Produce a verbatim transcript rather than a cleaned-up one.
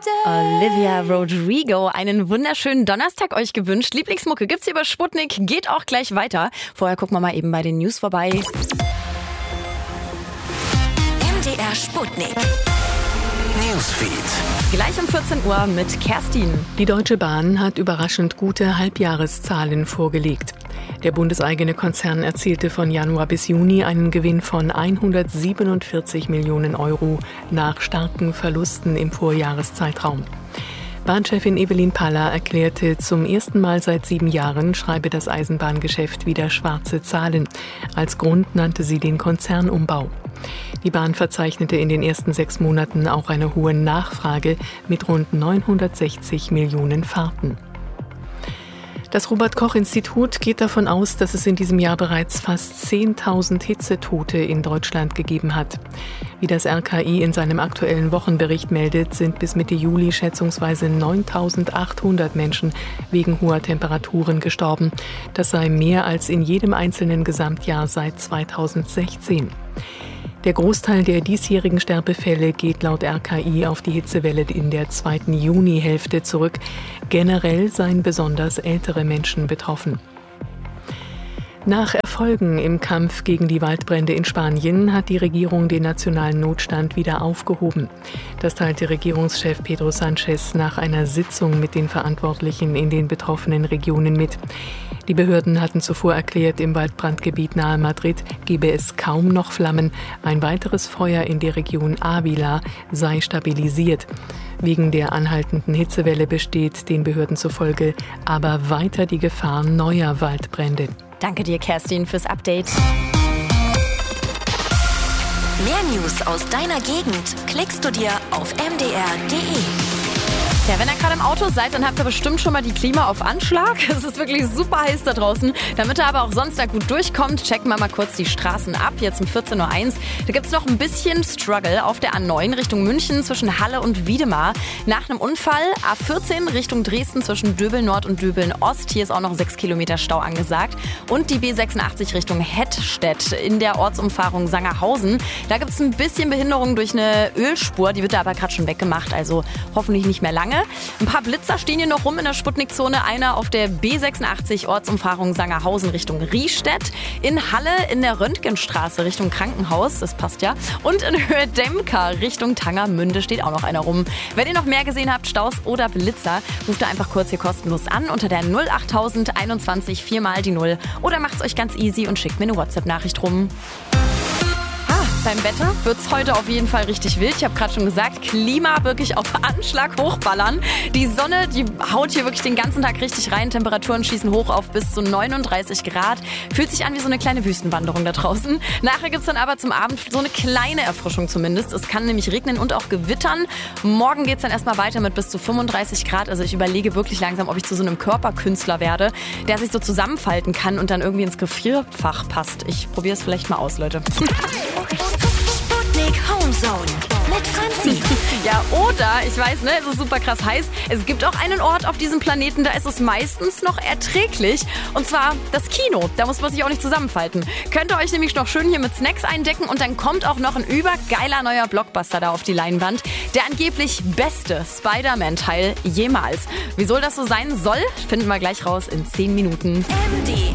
Olivia Rodrigo, einen wunderschönen Donnerstag euch gewünscht. Lieblingsmucke gibt's hier bei Sputnik, geht auch gleich weiter. Vorher gucken wir mal eben bei den News vorbei. M D R Sputnik Newsfeed. Gleich um vierzehn Uhr mit Kerstin. Die Deutsche Bahn hat überraschend gute Halbjahreszahlen vorgelegt. Der bundeseigene Konzern erzielte von Januar bis Juni einen Gewinn von hundertsiebenundvierzig Millionen Euro nach starken Verlusten im Vorjahreszeitraum. Bahnchefin Evelyn Paller erklärte, zum ersten Mal seit sieben Jahren schreibe das Eisenbahngeschäft wieder schwarze Zahlen. Als Grund nannte sie den Konzernumbau. Die Bahn verzeichnete in den ersten sechs Monaten auch eine hohe Nachfrage mit rund neunhundertsechzig Millionen Fahrten. Das Robert-Koch-Institut geht davon aus, dass es in diesem Jahr bereits fast zehntausend Hitzetote in Deutschland gegeben hat. Wie das R K I in seinem aktuellen Wochenbericht meldet, sind bis Mitte Juli schätzungsweise neuntausendachthundert Menschen wegen hoher Temperaturen gestorben. Das sei mehr als in jedem einzelnen Gesamtjahr seit zweitausendsechzehn. Der Großteil der diesjährigen Sterbefälle geht laut R K I auf die Hitzewelle in der zweiten Junihälfte zurück. Generell seien besonders ältere Menschen betroffen. Nach Erfolgen im Kampf gegen die Waldbrände in Spanien hat die Regierung den nationalen Notstand wieder aufgehoben. Das teilte Regierungschef Pedro Sánchez nach einer Sitzung mit den Verantwortlichen in den betroffenen Regionen mit. Die Behörden hatten zuvor erklärt, im Waldbrandgebiet nahe Madrid gebe es kaum noch Flammen. Ein weiteres Feuer in der Region Ávila sei stabilisiert. Wegen der anhaltenden Hitzewelle besteht den Behörden zufolge aber weiter die Gefahr neuer Waldbrände. Danke dir, Kerstin, fürs Update. Mehr News aus deiner Gegend klickst du dir auf m d r punkt d e. Ja, wenn ihr gerade im Auto seid, dann habt ihr bestimmt schon mal die Klima auf Anschlag. Es ist wirklich super heiß da draußen. Damit ihr aber auch sonst da gut durchkommt, checken wir mal kurz die Straßen ab. Jetzt um vierzehn Uhr eins. Da gibt es noch ein bisschen Struggle auf der A neun Richtung München zwischen Halle und Wiedemar. Nach einem Unfall A vierzehn Richtung Dresden zwischen Döbeln Nord und Döbeln Ost. Hier ist auch noch sechs Kilometer Stau angesagt. Und die B sechsundachtzig Richtung Hettstedt in der Ortsumfahrung Sangerhausen. Da gibt es ein bisschen Behinderung durch eine Ölspur. Die wird da aber gerade schon weggemacht, also hoffentlich nicht mehr lange. Ein paar Blitzer stehen hier noch rum in der Sputnik-Zone. Einer auf der B sechsundachtzig Ortsumfahrung Sangerhausen Richtung Riestedt. In Halle in der Röntgenstraße Richtung Krankenhaus, das passt ja. Und in Höhe Demka Richtung Tangermünde steht auch noch einer rum. Wenn ihr noch mehr gesehen habt, Staus oder Blitzer, ruft da einfach kurz hier kostenlos an unter der null achttausend einundzwanzig viermal die null oder macht's euch ganz easy und schickt mir eine WhatsApp-Nachricht rum. Beim Wetter wird es heute auf jeden Fall richtig wild. Ich habe gerade schon gesagt, Klima wirklich auf Anschlag hochballern. Die Sonne, die haut hier wirklich den ganzen Tag richtig rein. Temperaturen schießen hoch auf bis zu neununddreißig Grad. Fühlt sich an wie so eine kleine Wüstenwanderung da draußen. Nachher gibt es dann aber zum Abend so eine kleine Erfrischung zumindest. Es kann nämlich regnen und auch gewittern. Morgen geht es dann erstmal weiter mit bis zu fünfunddreißig Grad. Also ich überlege wirklich langsam, ob ich zu so einem Körperkünstler werde, der sich so zusammenfalten kann und dann irgendwie ins Gefrierfach passt. Ich probiere es vielleicht mal aus, Leute. Sputnik Homezone mit Franzi. Ja, oder, ich weiß, ne, es ist super krass heiß. Es gibt auch einen Ort auf diesem Planeten, da ist es meistens noch erträglich. Und zwar das Kino. Da muss man sich auch nicht zusammenfalten. Könnt ihr euch nämlich noch schön hier mit Snacks eindecken und dann kommt auch noch ein übergeiler neuer Blockbuster da auf die Leinwand. Der angeblich beste Spider-Man-Teil jemals. Wieso das so sein soll, finden wir gleich raus in zehn Minuten. M D